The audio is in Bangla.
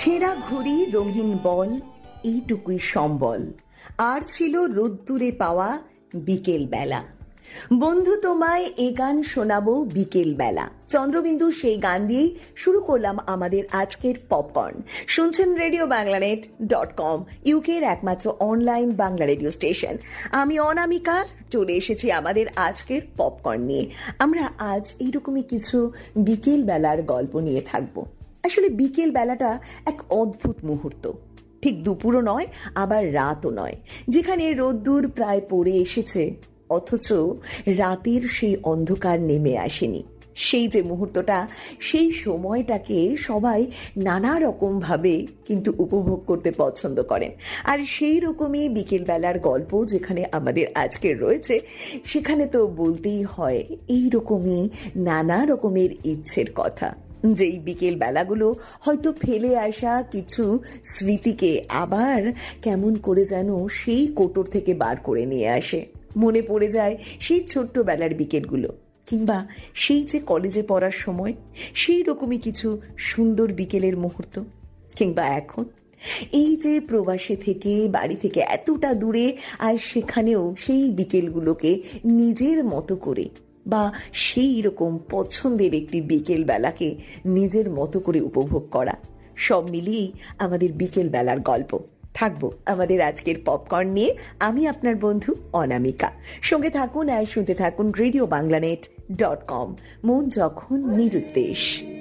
ছেঁড়া ঘুড়ি রঙিন বল এইটুকুই সম্বল, আর ছিল রোদ্দুরে পাওয়া বিকেল বেলা। বন্ধু তোমায় এ গান শোনাবো বিকেল বেলা। চন্দ্রবিন্দু সেই গান দিয়েই শুরু করলাম আমাদের আজকের পপকর্ন। শুনছেন রেডিও বাংলানেট.com, ইউকের একমাত্র অনলাইন বাংলা রেডিও স্টেশন। আমি অনামিকা চলে এসেছি আমাদের আজকের পপকর্ন নিয়ে। আমরা আজ এইরকমই কিছু বিকেল বেলার গল্প নিয়ে থাকবো। আসলে বিকেল বেলাটা এক অদ্ভুত মুহূর্ত, ঠিক দুপুরও নয় আবার রাতও নয়, যেখানে রোদ্দুর প্রায় পড়ে এসেছে অথচ রাতের সেই অন্ধকার নেমে আসেনি। সেই যে মুহূর্তটা, সেই সময়টাকে সবাই নানা রকম ভাবে কিন্তু উপভোগ করতে পছন্দ করেন। আর সেই রকমই বিকেলবেলার গল্প যেখানে আমাদের আজকের রয়েছে, সেখানে তো বলতেই হয় এই রকমই নানা রকমের ইচ্ছের কথা, যেই বিকেল বেলাগুলো হয়তো ফেলে আসা কিছু স্মৃতিকে আবার কেমন করে যেন সেই কোটর থেকে বার করে নিয়ে আসে। মনে পড়ে যায় সেই ছোট্টবেলার বিকেলগুলো, কিংবা সেই যে কলেজে পড়ার সময় সেই রকমই কিছু সুন্দর বিকেলের মুহূর্ত। কিংবা এখন এই যে প্রবাসে থেকে বাড়ি থেকে এতটা দূরে, আর সেখানেও সেই বিকেলগুলোকে নিজের মতো করে বা সেই রকম পছন্দের একটি বিকেল বেলাকে নিজের মতো করে উপভোগ করা, সব মিলিয়েই আমাদের বিকেল বেলার গল্প। থাকবো আমাদের আজকের পপকর্ন নিয়ে। আমি আপনার বন্ধু অনামিকা। সঙ্গে থাকুন আর শুনতে থাকুন রেডিও বাংলানেট.com, মন যখন নিরুদ্দেশ।